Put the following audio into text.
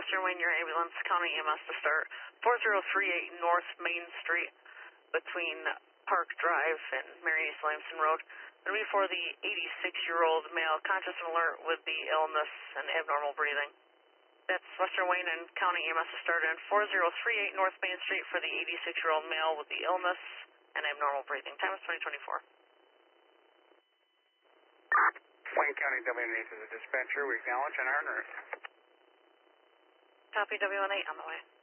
Western Wayne, your ambulance, County EMS to start. 4038 North Main Street between Park Drive and Marion East Lamson Road. It'll be for the 86-year-old male, conscious and alert with the illness and abnormal breathing. That's Western Wayne and County EMS to start in 4038 North Main Street for the 86-year-old male with the illness and abnormal breathing. Time is 2024. Wayne County W&8 is a dispatcher. We acknowledge and are nurse. Copy W18 on the way.